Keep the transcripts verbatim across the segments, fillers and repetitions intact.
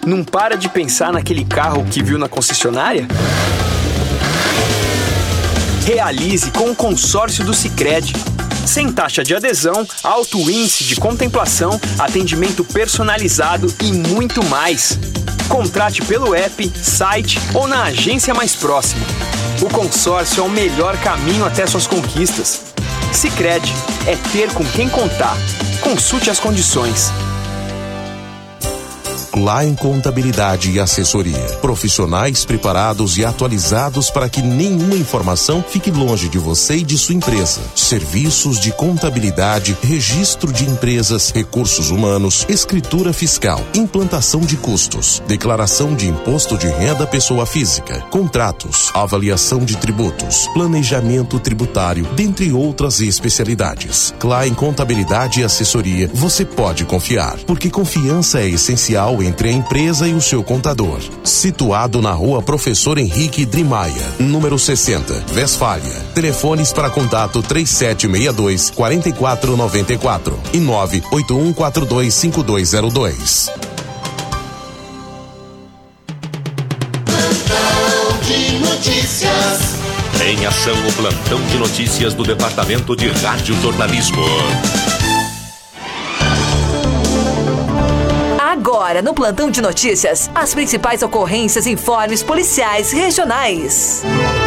Não para de pensar naquele carro que viu na concessionária? Realize com o consórcio do Sicredi. Sem taxa de adesão, alto índice de contemplação, atendimento personalizado e muito mais. Contrate pelo app, site ou na agência mais próxima. O consórcio é o melhor caminho até suas conquistas. Sicredi é ter com quem contar. Consulte as condições. Klein Contabilidade e Assessoria. Profissionais preparados e atualizados para que nenhuma informação fique longe de você e de sua empresa. Serviços de contabilidade, registro de empresas, recursos humanos, escritura fiscal, implantação de custos, declaração de imposto de renda pessoa física, contratos, avaliação de tributos, planejamento tributário, dentre outras especialidades. Klein Contabilidade e Assessoria, você pode confiar, porque confiança é essencial entre a empresa e o seu contador. Situado na Rua Professor Henrique Drimaia, número sessenta, Westfália. Telefones para contato três sete seis dois, quatro quatro nove quatro e nove oito um quatro dois cinco dois zero dois. Plantão de notícias. Em ação, o plantão de notícias do Departamento de Rádio Jornalismo. Agora, no Plantão de Notícias, as principais ocorrências e informes policiais regionais.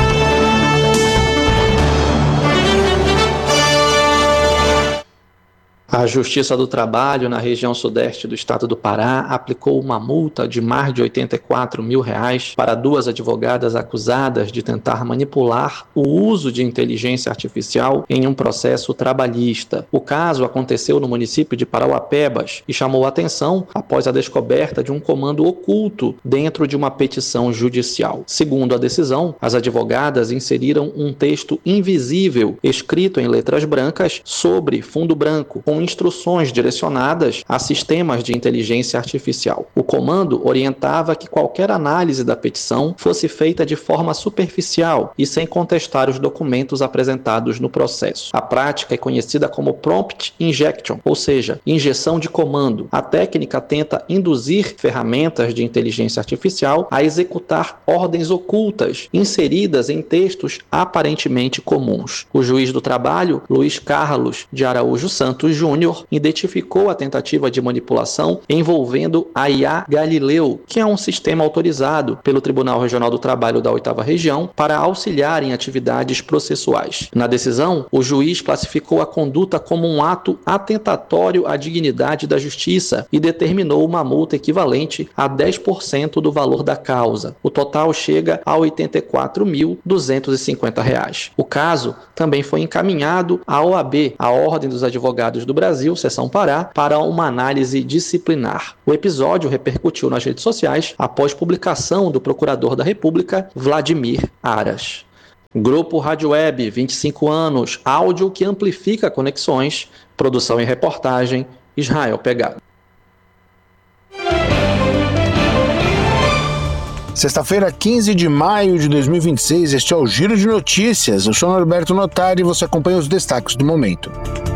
A Justiça do Trabalho, na região sudeste do estado do Pará, aplicou uma multa de mais de oitenta e quatro mil reais para duas advogadas acusadas de tentar manipular o uso de inteligência artificial em um processo trabalhista. O caso aconteceu no município de Parauapebas e chamou a atenção após a descoberta de um comando oculto dentro de uma petição judicial. Segundo a decisão, as advogadas inseriram um texto invisível escrito em letras brancas sobre fundo branco, com instruções direcionadas a sistemas de inteligência artificial. O comando orientava que qualquer análise da petição fosse feita de forma superficial e sem contestar os documentos apresentados no processo. A prática é conhecida como prompt injection, ou seja, injeção de comando. A técnica tenta induzir ferramentas de inteligência artificial a executar ordens ocultas inseridas em textos aparentemente comuns. O juiz do trabalho, Luiz Carlos de Araújo Santos Júnior, identificou a tentativa de manipulação envolvendo a I A Galileu, que é um sistema autorizado pelo Tribunal Regional do Trabalho da oitava Região para auxiliar em atividades processuais. Na decisão, o juiz classificou a conduta como um ato atentatório à dignidade da justiça e determinou uma multa equivalente a dez por cento do valor da causa. O total chega a oitenta e quatro mil duzentos e cinquenta reais. O caso também foi encaminhado à O A B, a Ordem dos Advogados do Brasil, Seção Pará, para uma análise disciplinar. O episódio repercutiu nas redes sociais após publicação do Procurador da República, Vladimir Aras. Grupo Rádio Web, vinte e cinco anos, áudio que amplifica conexões, produção e reportagem, Israel Pegado. Sexta-feira, quinze de maio de dois mil e vinte e seis, este é o Giro de Notícias. Eu sou Norberto Notari e você acompanha os destaques do momento.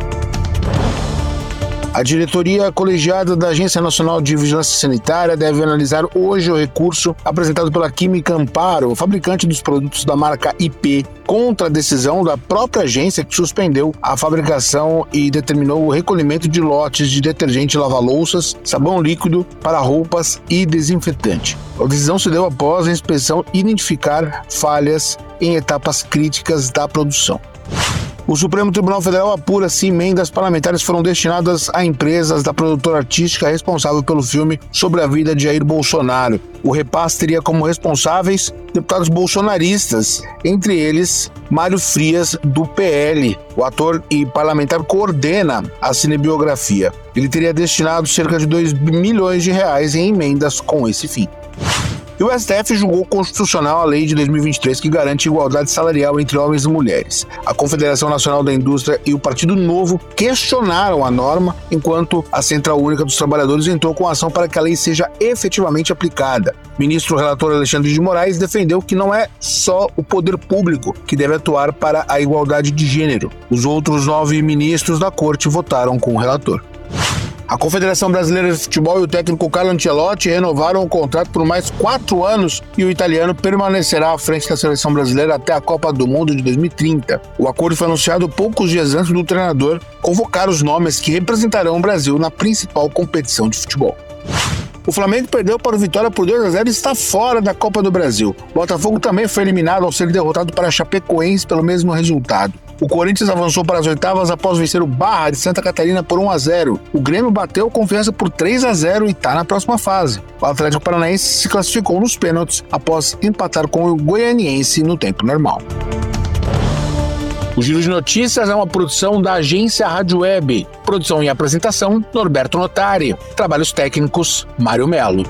A diretoria colegiada da Agência Nacional de Vigilância Sanitária deve analisar hoje o recurso apresentado pela Química Amparo, fabricante dos produtos da marca I P, contra a decisão da própria agência que suspendeu a fabricação e determinou o recolhimento de lotes de detergente lava-louças, sabão líquido para roupas e desinfetante. A decisão se deu após a inspeção identificar falhas em etapas críticas da produção. O Supremo Tribunal Federal apura se emendas parlamentares foram destinadas a empresas da produtora artística responsável pelo filme sobre a vida de Jair Bolsonaro. O repasse teria como responsáveis deputados bolsonaristas, entre eles Mário Frias, do P L. O ator e parlamentar coordena a cinebiografia. Ele teria destinado cerca de dois milhões de reais em emendas com esse fim. E o S T F julgou constitucional a lei de dois mil e vinte e três que garante igualdade salarial entre homens e mulheres. A Confederação Nacional da Indústria e o Partido Novo questionaram a norma, enquanto a Central Única dos Trabalhadores entrou com ação para que a lei seja efetivamente aplicada. O ministro relator Alexandre de Moraes defendeu que não é só o poder público que deve atuar para a igualdade de gênero. Os outros nove ministros da corte votaram com o relator. A Confederação Brasileira de Futebol e o técnico Carlo Ancelotti renovaram o contrato por mais quatro anos e o italiano permanecerá à frente da seleção brasileira até a Copa do Mundo de dois mil e trinta. O acordo foi anunciado poucos dias antes do treinador convocar os nomes que representarão o Brasil na principal competição de futebol. O Flamengo perdeu para o Vitória por dois a zero e está fora da Copa do Brasil. O Botafogo também foi eliminado ao ser derrotado para a Chapecoense pelo mesmo resultado. O Corinthians avançou para as oitavas após vencer o Barra de Santa Catarina por um a zero. O Grêmio bateu o Confiança por três a zero e está na próxima fase. O Atlético Paranaense se classificou nos pênaltis após empatar com o Goianiense no tempo normal. O Giro de Notícias é uma produção da agência Rádio Web. Produção e apresentação, Norberto Notari. Trabalhos técnicos, Mário Melo.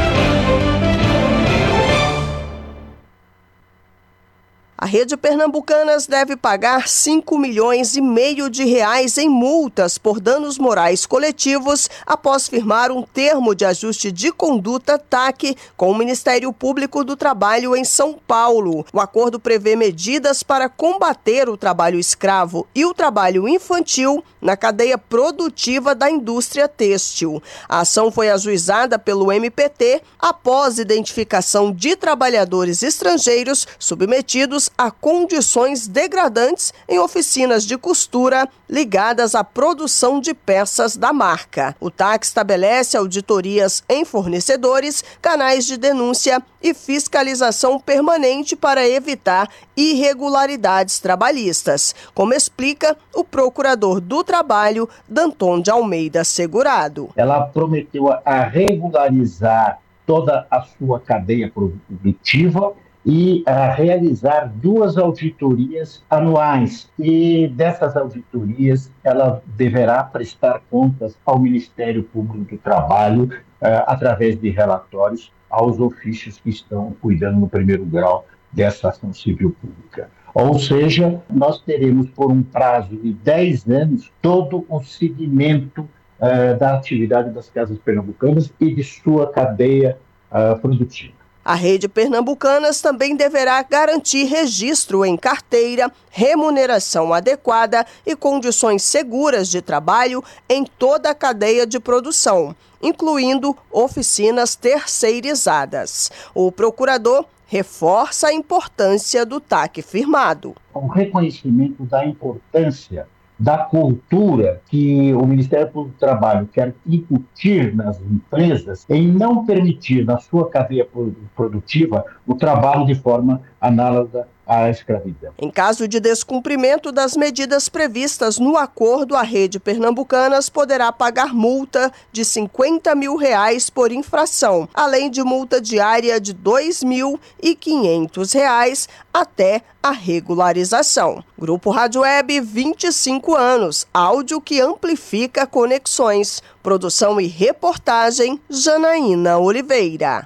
A Rede Pernambucanas deve pagar cinco milhões e meio de reais em multas por danos morais coletivos após firmar um termo de ajuste de conduta T A C com o Ministério Público do Trabalho em São Paulo. O acordo prevê medidas para combater o trabalho escravo e o trabalho infantil na cadeia produtiva da indústria têxtil. A ação foi ajuizada pelo M P T após identificação de trabalhadores estrangeiros submetidos a condições degradantes em oficinas de costura ligadas à produção de peças da marca. O T A C estabelece auditorias em fornecedores, canais de denúncia e fiscalização permanente para evitar irregularidades trabalhistas, como explica o procurador do Trabalho, Danton de Almeida Segurado. Ela prometeu a regularizar toda a sua cadeia produtiva e a realizar duas auditorias anuais. E dessas auditorias, ela deverá prestar contas ao Ministério Público do Trabalho eh, através de relatórios aos ofícios que estão cuidando no primeiro grau dessa ação civil pública. Ou seja, nós teremos por um prazo de dez anos todo o segmento eh, da atividade das casas pernambucanas e de sua cadeia eh, produtiva. A Rede Pernambucanas também deverá garantir registro em carteira, remuneração adequada e condições seguras de trabalho em toda a cadeia de produção, incluindo oficinas terceirizadas. O procurador reforça a importância do T A C firmado. O reconhecimento da importância da cultura que o Ministério Público do Trabalho quer incutir nas empresas em não permitir na sua cadeia produtiva o trabalho de forma análoga à escravidão. Em caso de descumprimento das medidas previstas no acordo, a Rede Pernambucanas poderá pagar multa de cinquenta mil reais por infração, além de multa diária de dois mil e quinhentos reais até a regularização. Grupo Rádio Web, vinte e cinco anos, áudio que amplifica conexões. Produção e reportagem, Janaína Oliveira.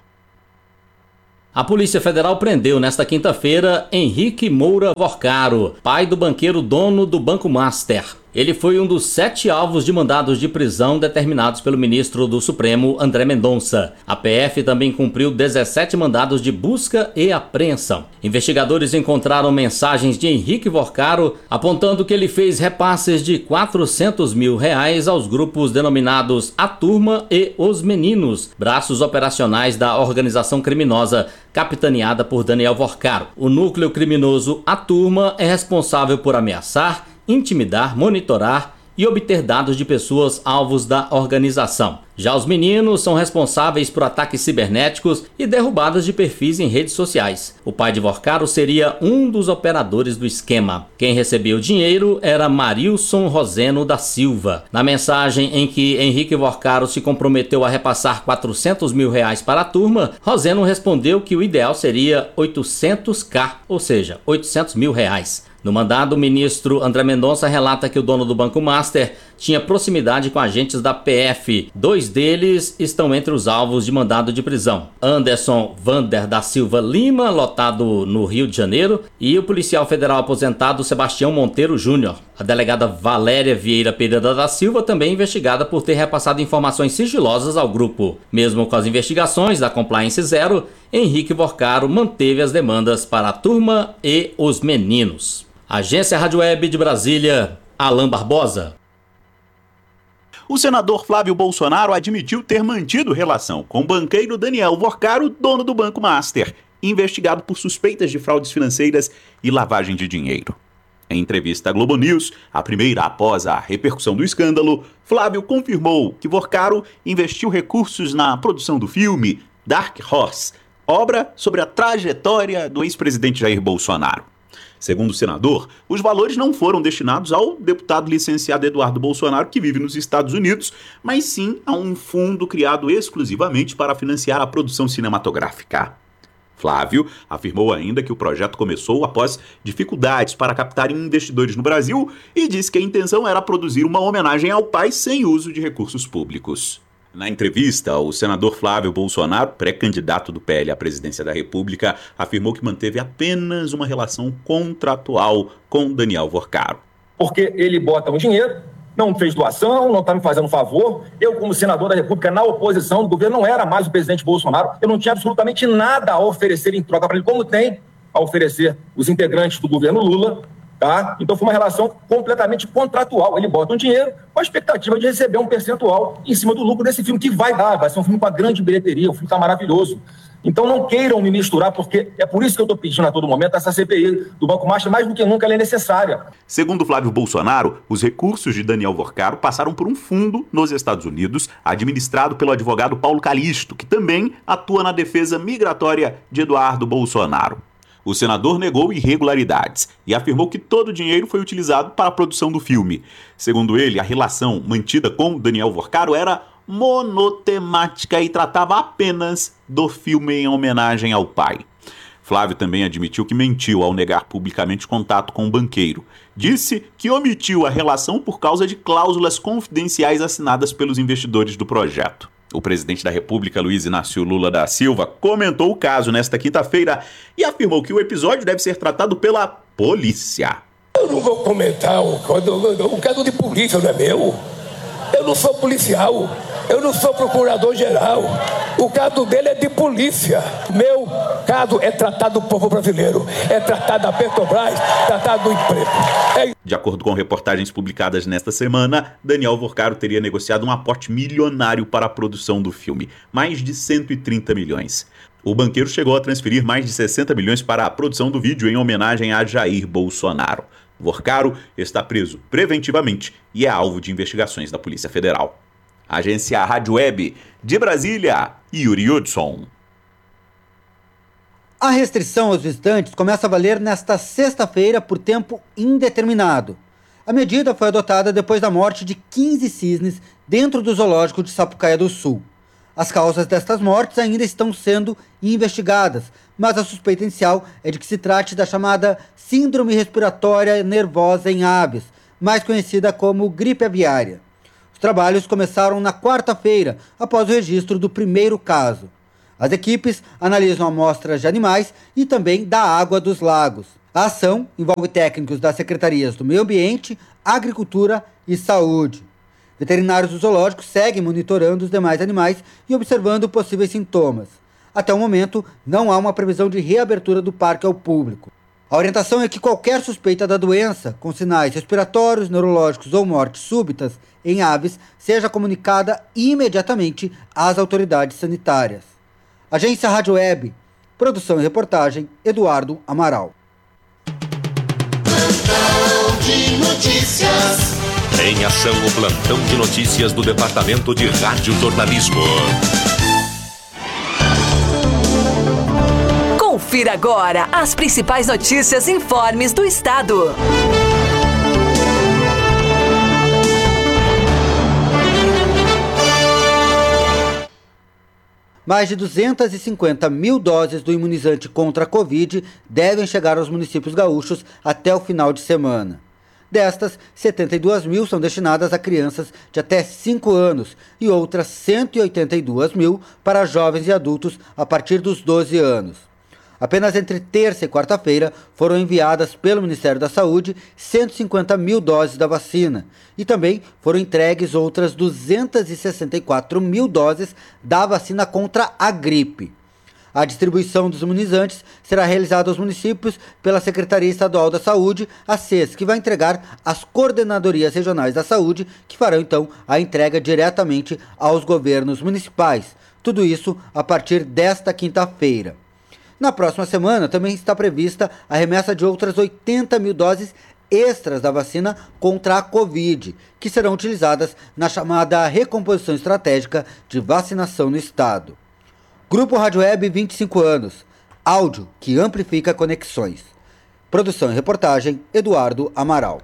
A Polícia Federal prendeu nesta quinta-feira Henrique Moura Vorcaro, pai do banqueiro dono do Banco Master. Ele foi um dos sete alvos de mandados de prisão determinados pelo ministro do Supremo, André Mendonça. A P F também cumpriu dezessete mandados de busca e apreensão. Investigadores encontraram mensagens de Henrique Vorcaro apontando que ele fez repasses de quatrocentos mil reais aos grupos denominados A Turma e Os Meninos, braços operacionais da organização criminosa capitaneada por Daniel Vorcaro. O núcleo criminoso A Turma é responsável por ameaçar, intimidar, monitorar e obter dados de pessoas alvos da organização. Já os meninos são responsáveis por ataques cibernéticos e derrubadas de perfis em redes sociais. O pai de Vorcaro seria um dos operadores do esquema. Quem recebeu o dinheiro era Marilson Roseno da Silva. Na mensagem em que Henrique Vorcaro se comprometeu a repassar quatrocentos mil reais para a turma, Roseno respondeu que o ideal seria oitocentos mil, ou seja, oitocentos mil reais. No mandado, o ministro André Mendonça relata que o dono do Banco Master tinha proximidade com agentes da P F. Dois deles estão entre os alvos de mandado de prisão. Anderson Vander da Silva Lima, lotado no Rio de Janeiro, e o policial federal aposentado Sebastião Monteiro Júnior. A delegada Valéria Vieira Pereira da Silva também investigada por ter repassado informações sigilosas ao grupo. Mesmo com as investigações da Compliance Zero, Henrique Vorcaro manteve as demandas para a turma e os meninos. Agência Rádio Web de Brasília, Alain Barbosa. o senador Flávio Bolsonaro admitiu ter mantido relação com o banqueiro Daniel Vorcaro, dono do Banco Master, investigado por suspeitas de fraudes financeiras e lavagem de dinheiro. Em entrevista à Globo News, a primeira após a repercussão do escândalo, Flávio confirmou que Vorcaro investiu recursos na produção do filme Dark Horse, obra sobre a trajetória do ex-presidente Jair Bolsonaro. Segundo o senador, os valores não foram destinados ao deputado licenciado Eduardo Bolsonaro, que vive nos Estados Unidos, mas sim a um fundo criado exclusivamente para financiar a produção cinematográfica. Flávio afirmou ainda que o projeto começou após dificuldades para captar investidores no Brasil e disse que a intenção era produzir uma homenagem ao pai sem uso de recursos públicos. Na entrevista, o senador Flávio Bolsonaro, pré-candidato do P L à presidência da República, afirmou que manteve apenas uma relação contratual com Daniel Vorcaro. Porque ele bota o dinheiro, não fez doação, não está me fazendo favor. Eu, como senador da República, na oposição do governo, não era mais o presidente Bolsonaro. Eu não tinha absolutamente nada a oferecer em troca para ele, como tem a oferecer os integrantes do governo Lula. Tá? Então foi uma relação completamente contratual. Ele bota um dinheiro com a expectativa de receber um percentual em cima do lucro desse filme, que vai dar, vai ser um filme com uma grande bilheteria, um filme que está maravilhoso. Então não queiram me misturar, porque é por isso que eu estou pedindo a todo momento essa C P I do Banco Master, mais do que nunca ela é necessária. Segundo Flávio Bolsonaro, os recursos de Daniel Vorcaro passaram por um fundo nos Estados Unidos, administrado pelo advogado Paulo Calixto, que também atua na defesa migratória de Eduardo Bolsonaro. O senador negou irregularidades e afirmou que todo o dinheiro foi utilizado para a produção do filme. Segundo ele, a relação mantida com Daniel Vorcaro era monotemática e tratava apenas do filme em homenagem ao pai. Flávio também admitiu que mentiu ao negar publicamente contato com o banqueiro. Disse que omitiu a relação por causa de cláusulas confidenciais assinadas pelos investidores do projeto. O presidente da República, Luiz Inácio Lula da Silva, comentou o caso nesta quinta-feira e afirmou que o episódio deve ser tratado pela polícia. Eu não vou comentar o, o, o caso de polícia, não é meu. Eu não sou policial, eu não sou procurador-geral. O caso dele é de polícia. Meu caso é tratado do povo brasileiro, é tratado da Petrobras, tratado do emprego. É... De acordo com reportagens publicadas nesta semana, Daniel Vorcaro teria negociado um aporte milionário para a produção do filme, mais de cento e trinta milhões. O banqueiro chegou a transferir mais de sessenta milhões para a produção do vídeo em homenagem a Jair Bolsonaro. Vorcaro está preso preventivamente e é alvo de investigações da Polícia Federal. Agência Rádio Web de Brasília, Yuri Hudson. A restrição aos visitantes começa a valer nesta sexta-feira por tempo indeterminado. A medida foi adotada depois da morte de quinze cisnes dentro do zoológico de Sapucaia do Sul. As causas destas mortes ainda estão sendo investigadas, mas a suspeita inicial é de que se trate da chamada síndrome respiratória nervosa em aves, mais conhecida como gripe aviária. Os trabalhos começaram na quarta-feira, após o registro do primeiro caso. As equipes analisam amostras de animais e também da água dos lagos. A ação envolve técnicos das secretarias do Meio Ambiente, Agricultura e Saúde. Veterinários do zoológico seguem monitorando os demais animais e observando possíveis sintomas. Até o momento, não há uma previsão de reabertura do parque ao público. A orientação é que qualquer suspeita da doença, com sinais respiratórios, neurológicos ou mortes súbitas em aves, seja comunicada imediatamente às autoridades sanitárias. Agência Rádio Web, produção e reportagem, Eduardo Amaral. Plantão de notícias. Em ação, o plantão de notícias do Departamento de Radiojornalismo. Confira agora as principais notícias e informes do estado. Mais de duzentas e cinquenta mil doses do imunizante contra a Covid devem chegar aos municípios gaúchos até o final de semana. Destas, setenta e duas mil são destinadas a crianças de até cinco anos e outras cento e oitenta e duas mil para jovens e adultos a partir dos doze anos. Apenas entre terça e quarta-feira foram enviadas pelo Ministério da Saúde cento e cinquenta mil doses da vacina e também foram entregues outras duzentas e sessenta e quatro mil doses da vacina contra a gripe. A distribuição dos imunizantes será realizada aos municípios pela Secretaria Estadual da Saúde, a C E S, que vai entregar às coordenadorias regionais da saúde, que farão então a entrega diretamente aos governos municipais. Tudo isso a partir desta quinta-feira. Na próxima semana também está prevista a remessa de outras oitenta mil doses extras da vacina contra a Covid, que serão utilizadas na chamada recomposição estratégica de vacinação no estado. Grupo Rádio Web, vinte e cinco anos. Áudio que amplifica conexões. Produção e reportagem, Eduardo Amaral.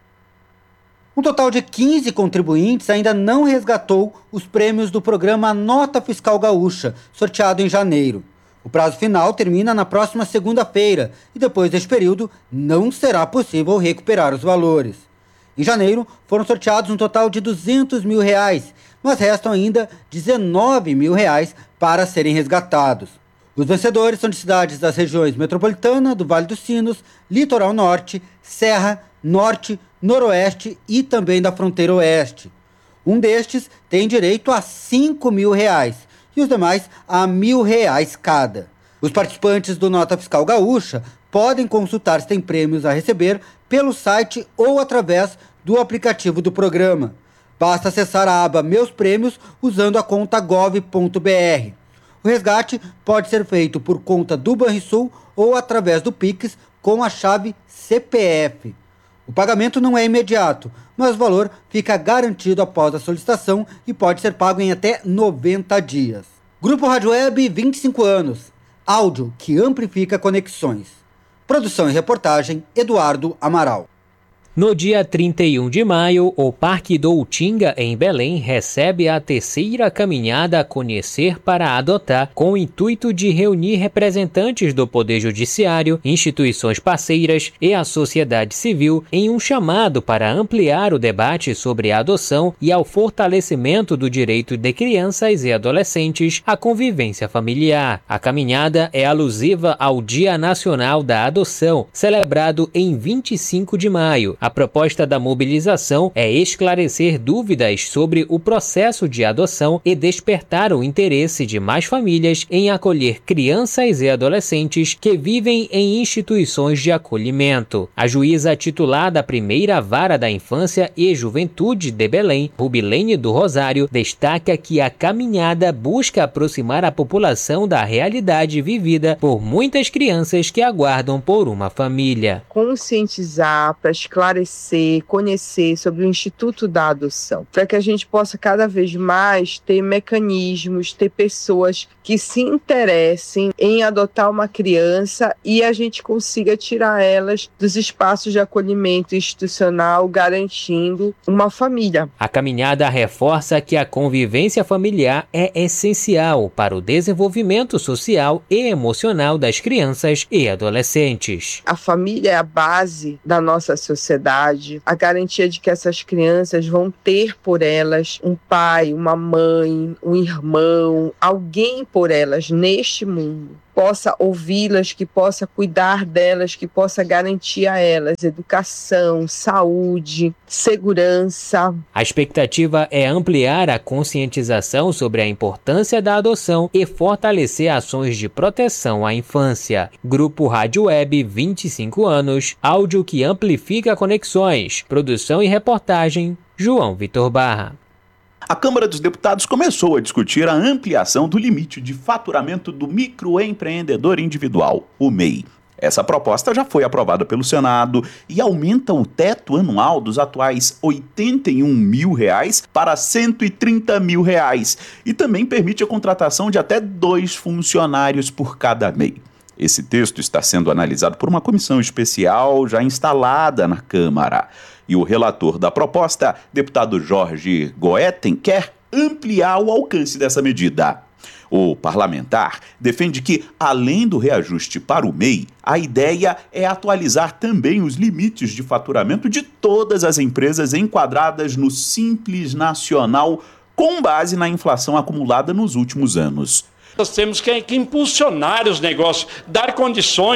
Um total de quinze contribuintes ainda não resgatou os prêmios do programa Nota Fiscal Gaúcha, sorteado em janeiro. O prazo final termina na próxima segunda-feira e depois deste período não será possível recuperar os valores. Em janeiro foram sorteados um total de duzentos mil reais, mas restam ainda dezenove mil reais para serem resgatados. Os vencedores são de cidades das regiões metropolitana, do Vale dos Sinos, Litoral Norte, Serra, Norte, Noroeste e também da Fronteira Oeste. Um destes tem direito a cinco mil reais e os demais a mil reais cada. Os participantes do Nota Fiscal Gaúcha podem consultar se tem prêmios a receber pelo site ou através do aplicativo do programa. Basta acessar a aba Meus Prêmios usando a conta gov ponto br. O resgate pode ser feito por conta do Banrisul ou através do Pix com a chave C P F. O pagamento não é imediato, mas o valor fica garantido após a solicitação e pode ser pago em até noventa dias. Grupo Rádio Web, vinte e cinco anos. Áudio que amplifica conexões. Produção e reportagem, Eduardo Amaral. No dia trinta e um de maio, o Parque do Utinga, em Belém, recebe a terceira caminhada Conhecer para Adotar, com o intuito de reunir representantes do Poder Judiciário, instituições parceiras e a sociedade civil em um chamado para ampliar o debate sobre a adoção e ao fortalecimento do direito de crianças e adolescentes à convivência familiar. A caminhada é alusiva ao Dia Nacional da Adoção, celebrado em vinte e cinco de maio. A proposta da mobilização é esclarecer dúvidas sobre o processo de adoção e despertar o interesse de mais famílias em acolher crianças e adolescentes que vivem em instituições de acolhimento. A juíza titular da primeira Vara da Infância e Juventude de Belém, Rubilene do Rosário, destaca que a caminhada busca aproximar a população da realidade vivida por muitas crianças que aguardam por uma família. Conscientizar, para esclarecer, conhecer sobre o Instituto da Adoção, para que a gente possa cada vez mais ter mecanismos, ter pessoas que se interessem em adotar uma criança e a gente consiga tirar elas dos espaços de acolhimento institucional, garantindo uma família. A caminhada reforça que a convivência familiar é essencial para o desenvolvimento social e emocional das crianças e adolescentes. A família é a base da nossa sociedade, a garantia de que essas crianças vão ter por elas um pai, uma mãe, um irmão, alguém por elas neste mundo. Possa ouvi-las, que possa cuidar delas, que possa garantir a elas educação, saúde, segurança. A expectativa é ampliar a conscientização sobre a importância da adoção e fortalecer ações de proteção à infância. Grupo Rádio Web, vinte e cinco anos, áudio que amplifica conexões. Produção e reportagem, João Vitor Barra. A Câmara dos Deputados começou a discutir a ampliação do limite de faturamento do microempreendedor individual, o M E I. Essa proposta já foi aprovada pelo Senado e aumenta o teto anual dos atuais oitenta e um mil reais para cento e trinta mil reais e também permite a contratação de até dois funcionários por cada M E I. Esse texto está sendo analisado por uma comissão especial já instalada na Câmara. E o relator da proposta, deputado Jorge Goetten, quer ampliar o alcance dessa medida. O parlamentar defende que, além do reajuste para o M E I, a ideia é atualizar também os limites de faturamento de todas as empresas enquadradas no Simples Nacional, com base na inflação acumulada nos últimos anos. Nós temos que, que impulsionar os negócios, dar condições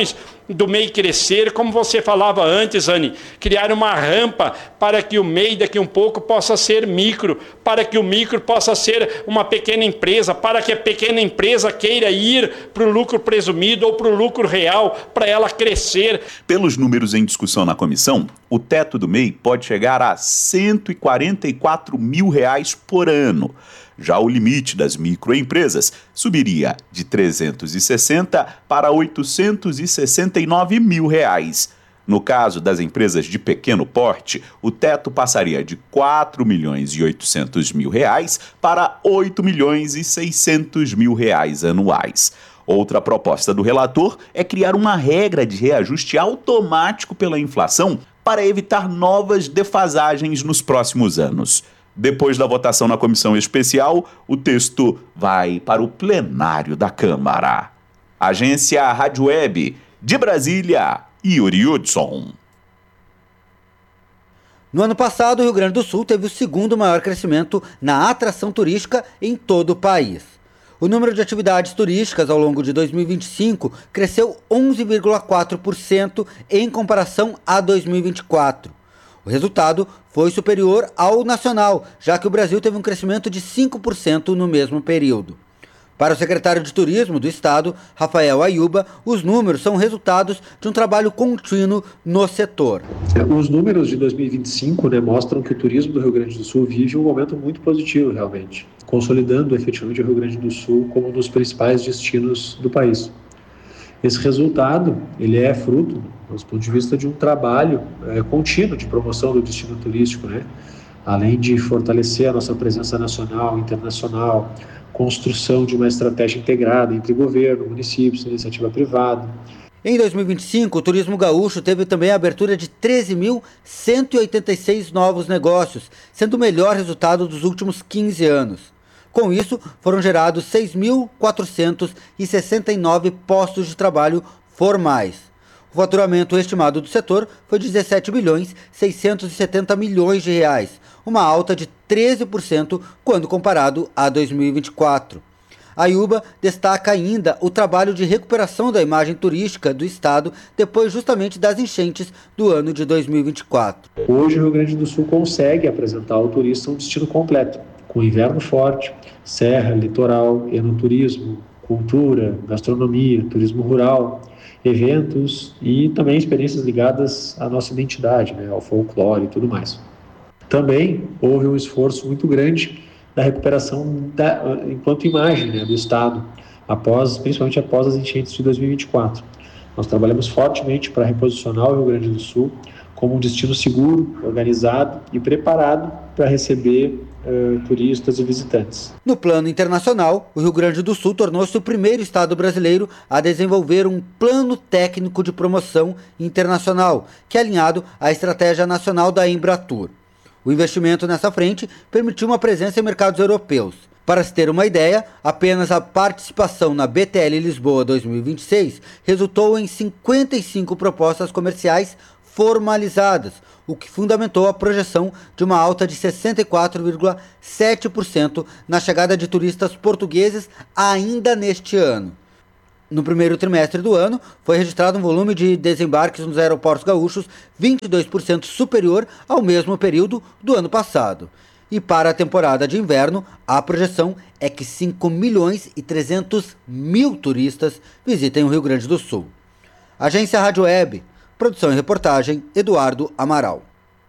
do M E I crescer, como você falava antes, Anny, criar uma rampa para que o M E I daqui um pouco possa ser micro, para que o micro possa ser uma pequena empresa, para que a pequena empresa queira ir para o lucro presumido ou para o lucro real, para ela crescer. Pelos números em discussão na comissão, o teto do M E I pode chegar a cento e quarenta e quatro mil reais por ano. Já o limite das microempresas subiria de trezentos e sessenta para oitocentos e sessenta e nove mil reais. No caso das empresas de pequeno porte, o teto passaria de quatro milhões e oitocentos mil reais para oito milhões e seiscentos mil reais anuais. Outra proposta do relator é criar uma regra de reajuste automático pela inflação para evitar novas defasagens nos próximos anos. Depois da votação na comissão especial, o texto vai para o plenário da Câmara. Agência Rádio Web de Brasília, Yuri Hudson. No ano passado, o Rio Grande do Sul teve o segundo maior crescimento na atração turística em todo o país. O número de atividades turísticas ao longo de dois mil e vinte e cinco cresceu onze vírgula quatro por cento em comparação a dois mil e vinte e quatro. O resultado foi superior ao nacional, já que o Brasil teve um crescimento de cinco por cento no mesmo período. Para o secretário de Turismo do Estado, Rafael Ayuba, os números são resultados de um trabalho contínuo no setor. Os números de dois mil e vinte e cinco né, mostram que o turismo do Rio Grande do Sul vive um momento muito positivo, realmente, consolidando efetivamente o Rio Grande do Sul como um dos principais destinos do país. Esse resultado ele é fruto, do ponto de vista de um trabalho é, contínuo de promoção do destino turístico, né? Além de fortalecer a nossa presença nacional e internacional, construção de uma estratégia integrada entre governo, municípios e iniciativa privada. Em dois mil e vinte e cinco, o turismo gaúcho teve também a abertura de treze mil cento e oitenta e seis novos negócios, sendo o melhor resultado dos últimos quinze anos. Com isso, foram gerados seis mil quatrocentos e sessenta e nove postos de trabalho formais. O faturamento estimado do setor foi de dezessete bilhões seiscentos e setenta milhões de reais, uma alta de treze por cento quando comparado a dois mil e vinte e quatro. A Ayuba destaca ainda o trabalho de recuperação da imagem turística do estado depois justamente das enchentes do ano de dois mil e vinte e quatro. Hoje o Rio Grande do Sul consegue apresentar ao turista um destino completo, com inverno forte, serra, litoral, enoturismo, cultura, gastronomia, turismo rural, eventos e também experiências ligadas à nossa identidade, né, ao folclore e tudo mais. Também houve um esforço muito grande da recuperação da, enquanto imagem né, do Estado, após, principalmente após as enchentes de dois mil e vinte e quatro. Nós trabalhamos fortemente para reposicionar o Rio Grande do Sul como um destino seguro, organizado e preparado para receber uh, turistas e visitantes. No plano internacional, o Rio Grande do Sul tornou-se o primeiro estado brasileiro a desenvolver um plano técnico de promoção internacional, que é alinhado à Estratégia Nacional da Embratur. O investimento nessa frente permitiu uma presença em mercados europeus. Para se ter uma ideia, apenas a participação na B T L Lisboa dois mil e vinte e seis resultou em cinquenta e cinco propostas comerciais formalizadas, o que fundamentou a projeção de uma alta de sessenta e quatro vírgula sete por cento na chegada de turistas portugueses ainda neste ano. No primeiro trimestre do ano, foi registrado um volume de desembarques nos aeroportos gaúchos vinte e dois por cento superior ao mesmo período do ano passado. E para a temporada de inverno, a projeção é que cinco milhões e trezentos mil turistas visitem o Rio Grande do Sul. Agência Rádio Web, produção e reportagem, Eduardo Amaral.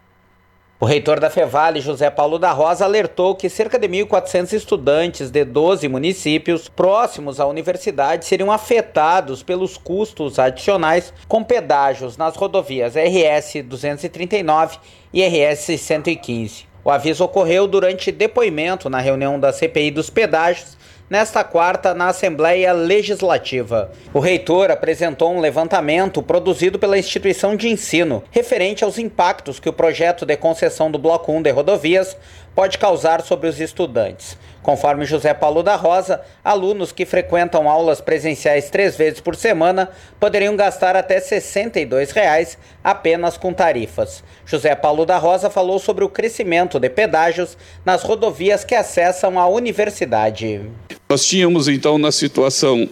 O reitor da Fevale, José Paulo da Rosa, alertou que cerca de mil e quatrocentos estudantes de doze municípios próximos à universidade seriam afetados pelos custos adicionais com pedágios nas rodovias R S duzentos e trinta e nove e R S cento e quinze. O aviso ocorreu durante depoimento na reunião da C P I dos pedágios nesta quarta na Assembleia Legislativa. O reitor apresentou um levantamento produzido pela instituição de ensino, referente aos impactos que o projeto de concessão do Bloco um de rodovias pode causar sobre os estudantes. Conforme José Paulo da Rosa, alunos que frequentam aulas presenciais três vezes por semana poderiam gastar até sessenta e dois reais apenas com tarifas. José Paulo da Rosa falou sobre o crescimento de pedágios nas rodovias que acessam a universidade. Nós tínhamos então na situação, temos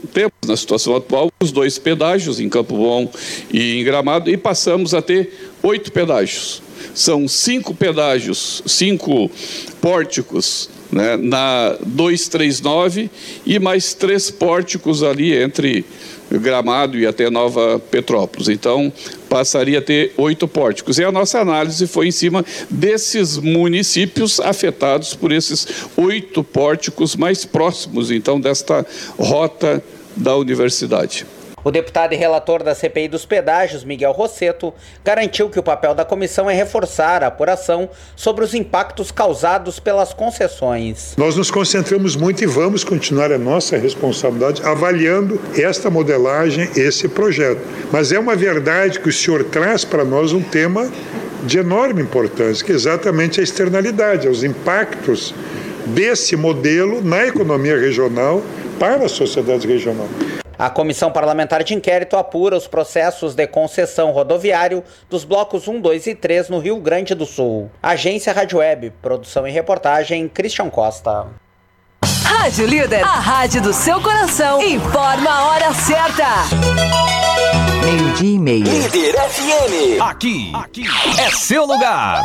na situação atual, os dois pedágios, em Campo Bom e em Gramado, e passamos a ter oito pedágios. São cinco pedágios, cinco pórticos, né, na duzentos e trinta e nove e mais três pórticos ali entre Gramado e até Nova Petrópolis. Então, passaria a ter oito pórticos. E a nossa análise foi em cima desses municípios afetados por esses oito pórticos mais próximos, então, desta rota da universidade. O deputado e relator da C P I dos pedágios, Miguel Rosseto, garantiu que o papel da comissão é reforçar a apuração sobre os impactos causados pelas concessões. Nós nos concentramos muito e vamos continuar a nossa responsabilidade avaliando esta modelagem, esse projeto. Mas é uma verdade que o senhor traz para nós um tema de enorme importância, que é exatamente a externalidade, os impactos desse modelo na economia regional para a sociedade regional. A Comissão Parlamentar de Inquérito apura os processos de concessão rodoviário dos blocos um, dois e três no Rio Grande do Sul. Agência Rádio Web, produção e reportagem, Christian Costa. Rádio Líder, a rádio do seu coração, informa a hora certa. Meio-dia e meio. Líder F M. Aqui, aqui é seu lugar.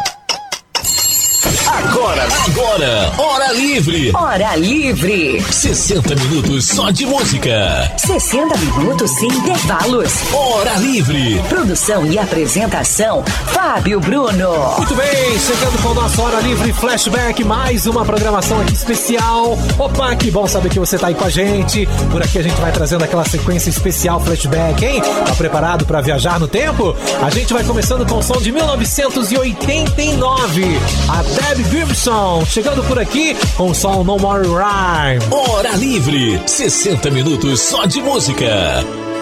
Agora, agora, Hora Livre. Hora Livre. sessenta minutos só de música. sessenta minutos sem intervalos. Hora Livre. Produção e apresentação, Fábio Bruno. Muito bem, chegando com o nosso Hora Livre Flashback, mais uma programação aqui especial. Opa, que bom saber que você tá aí com a gente. Por aqui a gente vai trazendo aquela sequência especial Flashback, hein? Tá preparado para viajar no tempo? A gente vai começando com o som de mil novecentos e oitenta e nove. A Debbie Gibson chegando por aqui com o som No More Rhyme. Hora Livre, sessenta minutos só de música.